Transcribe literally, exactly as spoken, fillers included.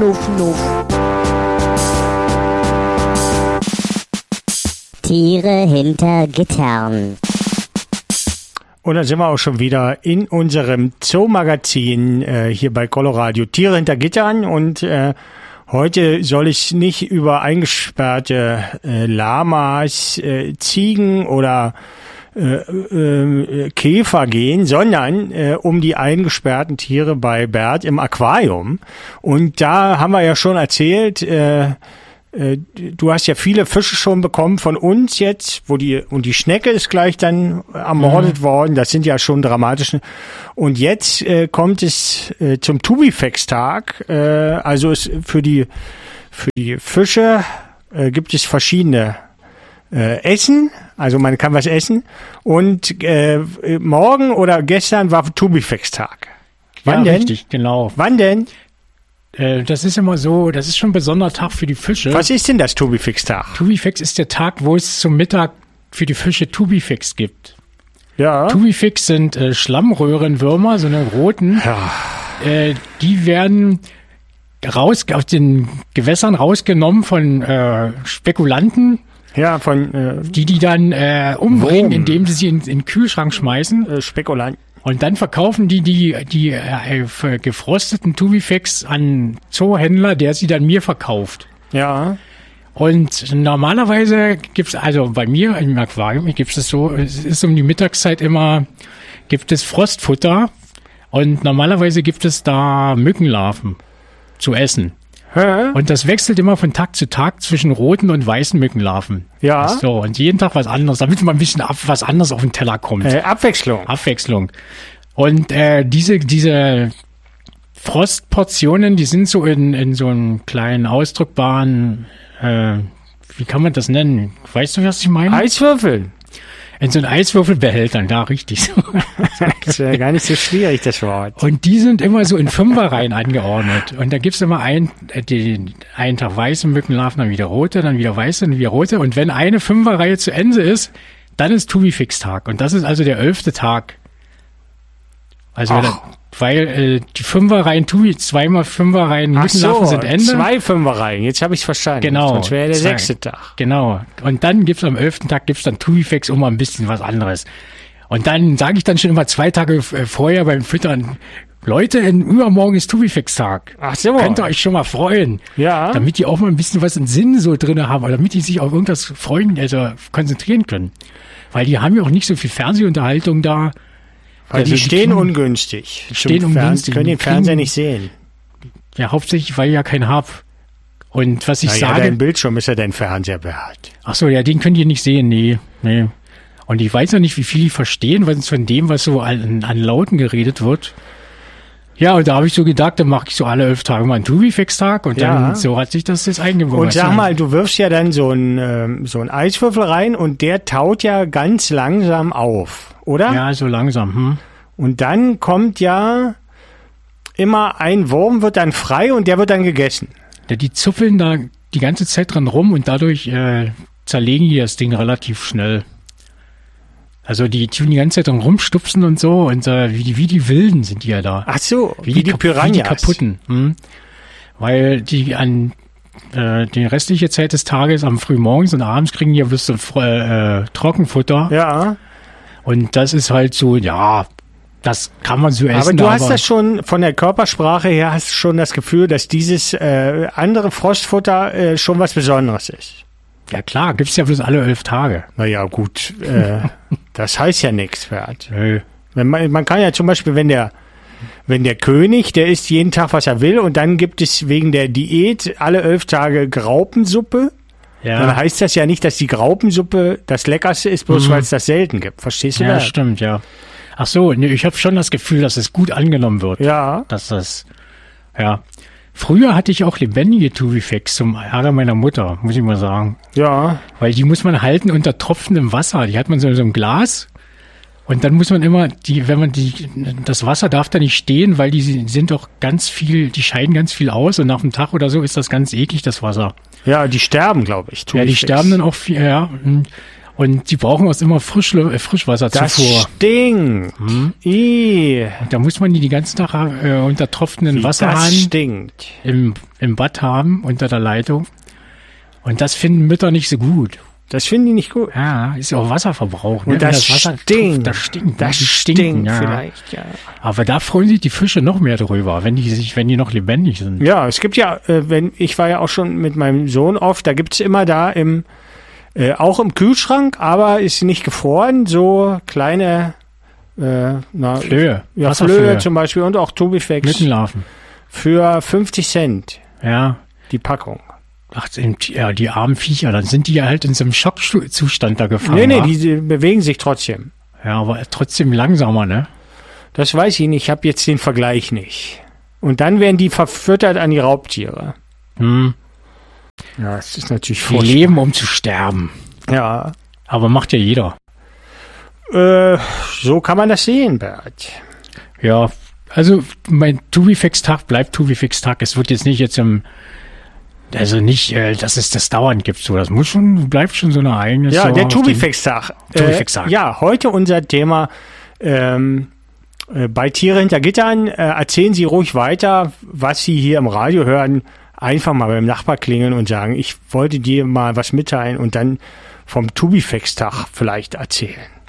nuff, nuff. Tiere hinter Gittern. Und dann sind wir auch schon wieder in unserem Zoomagazin äh, hier bei Coloradio Tiere hinter Gittern und äh, heute soll es nicht über eingesperrte äh, Lamas, äh, Ziegen oder äh, äh, Käfer gehen, sondern äh, um die eingesperrten Tiere bei Bert im Aquarium. Und da haben wir ja schon erzählt, äh, äh, du hast ja viele Fische schon bekommen von uns jetzt, wo die, und die Schnecke ist gleich dann ermordet mhm. worden. Das sind ja schon dramatische. Und jetzt äh, kommt es äh, zum Tubifex-Tag. Äh, also es für die für die Fische äh, gibt es verschiedene äh, Essen. Also man kann was essen. Und äh, morgen oder gestern war Tubifex-Tag. Wann ja, denn? Richtig, genau. Wann denn? Äh, das ist immer so, das ist schon ein besonderer Tag für die Fische. Was ist denn das Tubifex-Tag? Tubifex ist der Tag, wo es zum Mittag für die Fische Tubifex gibt. Ja. Tubifex sind äh, Schlammröhrenwürmer, so eine roten. Ja. Äh, die werden raus aus den Gewässern rausgenommen von äh, Spekulanten. Ja, von äh, die die dann äh, umbringen, Wurm. indem sie sie in, in den Kühlschrank schmeißen. Äh, Spekulanten. Und dann verkaufen die die die äh, gefrosteten Tubifex an Zoohändler, der sie dann mir verkauft. Ja. Und normalerweise gibt's, also bei mir im Aquarium gibt es so, es ist um die Mittagszeit immer, gibt es Frostfutter und normalerweise gibt es da Mückenlarven zu essen. Hä? Und das wechselt immer von Tag zu Tag zwischen roten und weißen Mückenlarven. Ja. So, und jeden Tag was anderes, damit mal ein bisschen ab, was anderes auf den Teller kommt. Äh, Abwechslung. Abwechslung. Und äh, diese diese Frostportionen, die sind so in in so einem kleinen ausdrückbaren, äh, wie kann man das nennen? Weißt du, was ich meine? Eiswürfel. In so einen Eiswürfelbehältern, da richtig so. Das ist ja gar nicht so schwierig, das Wort. Und die sind immer so in Fünferreihen angeordnet. Und da gibt's immer ein, äh, den, einen Tag weiße Mückenlarven, dann wieder rote, dann wieder weiße, dann wieder rote. Und wenn eine Fünferreihe zu Ende ist, dann ist Tubifex-Tag. Und das ist also der elfte Tag. Also Ach. weil äh, die Fünferreihen Tubi, zweimal Fünferreihen Ach Mückenlarven so, sind Ende. zwei Fünferreihen, jetzt habe ich es verstanden. Genau. Sonst wäre der Zwei. sechste Tag. Genau. Und dann gibt's am elften Tag gibt's dann Tubifex, um mal ein bisschen was anderes. Und dann sage ich dann schon immer zwei Tage äh, vorher beim Füttern, Leute, in übermorgen ist Tubifex-Tag. Ach so. Könnt ihr euch schon mal freuen. Ja. Damit die auch mal ein bisschen was im Sinn so drin haben, oder damit die sich auf irgendwas freuen, also konzentrieren können. Weil die haben ja auch nicht so viel Fernsehunterhaltung da. Weil Also die stehen kriegen- ungünstig. Die stehen Zum Fern- ungünstig. Können den Die kriegen- Fernseher nicht sehen. Ja, hauptsächlich, weil ich ja keinen hab. Und was ich Na ja, sage, dein Bildschirm ist ja dein Fernseher, Bert. ach so, ja, den könnt ihr nicht sehen, nee, nee. Und ich weiß noch nicht, wie viel die verstehen, was von dem, was so an, an Lauten geredet wird. Ja, und da habe ich so gedacht, dann mache ich so alle elf Tage mal einen Tubifex-Tag und Ja. dann so hat sich das jetzt eingebaut. Und sag mal, du wirfst ja dann so einen ähm, so einen Eiswürfel rein und der taut ja ganz langsam auf, oder? Ja, so langsam, hm. Und dann kommt ja immer ein Wurm, wird dann frei und der wird dann gegessen. Ja, die zupfeln da die ganze Zeit dran rum und dadurch äh, zerlegen die das Ding relativ schnell. Also die tun die ganze Zeit dran rumstupsen und so und äh, wie die wie die Wilden sind die ja da. Ach so, wie, die Kap- Piranhas. Wie die kaputten. Hm? Weil die an äh, die restliche Zeit des Tages, am Frühmorgens und abends kriegen die ja bloß so äh, Trockenfutter. Ja, Und das ist halt so, ja, das kann man so essen. aber du hast das schon von der Körpersprache her, hast schon das Gefühl, dass dieses äh, andere Frostfutter äh, schon was Besonderes ist. Ja klar, gibt's ja bloß alle elf Tage. Naja, gut, äh, das heißt ja nichts, Bert. Nö. Wenn man, man kann ja zum Beispiel, wenn der, wenn der König, der isst jeden Tag, was er will, und dann gibt es wegen der Diät alle elf Tage Graupensuppe, Ja, dann heißt das ja nicht, dass die Graupensuppe das Leckerste ist, bloß Mhm. weil es das selten gibt. Verstehst du ja das? stimmt, ja. Ach so, nee, ich habe schon das Gefühl, dass es gut angenommen wird. Ja. Dass das, ja. Früher hatte ich auch lebendige Tubifex zum Ärger meiner Mutter, muss ich mal sagen. Ja. Weil die muss man halten unter tropfendem Wasser. Die hat man so in so einem Glas. Und dann muss man immer, die, wenn man die, das Wasser darf da nicht stehen, weil die sind doch ganz viel, die scheiden ganz viel aus und nach einem Tag oder so ist das ganz eklig, das Wasser. Ja, die sterben, glaube ich. Ja, die Tubifex. sterben dann auch viel, ja. Und die brauchen auch immer Frischlu- äh, Frischwasserzufuhr. Das stinkt. Hm? Ih, Und da muss man die den ganzen Tag äh, unter tropfenden das Wasserhahn stinkt. im, im Bad haben, unter der Leitung. Und das finden Mütter nicht so gut. Das finden die nicht gut. Ja, ist ja auch Wasserverbrauch. Ne? Und Wenn das, Wasser stinkt. tropft, das stinkt. Das die stinkt stinken, ja. vielleicht, ja. Aber da freuen sich die Fische noch mehr drüber, wenn die sich, wenn die noch lebendig sind. Ja, es gibt ja, äh, wenn ich war ja auch schon mit meinem Sohn oft, da gibt's immer da im, äh, auch im Kühlschrank, aber ist nicht gefroren, so kleine, äh, na, Flöhe. ja, Wasserflöhe. Flöhe zum Beispiel und auch Tubifex Mückenlarven. für fünfzig Cent Ja. die Packung. Ach, ja, die armen Viecher, dann sind die ja halt in so einem Schockzustand da gefangen. Nee, nee, wa? die, die bewegen sich trotzdem. Ja, aber trotzdem langsamer, ne? Das weiß ich nicht, ich habe jetzt den Vergleich nicht. Und dann werden die verfüttert an die Raubtiere. Hm. Ja, das ist natürlich Die furchtbar. leben, um zu sterben. Ja, Aber macht ja jeder. äh, so kann man das sehen, Bert. Ja, also mein Tubifex-Tag bleibt Tubifex-Tag. Es wird jetzt nicht jetzt im, also nicht, äh, dass es das dauernd gibt. So, das muss schon, bleibt schon so eine eigene. Ja, so der auf den- Tubifex-Tag. Tubifex-Tag. Äh, ja, heute unser Thema ähm, äh, bei Tiere hinter Gittern. Äh, erzählen Sie ruhig weiter, was Sie hier im Radio hören. Einfach mal beim Nachbar klingeln und sagen, ich wollte dir mal was mitteilen und dann vom Tubifex-Tag vielleicht erzählen.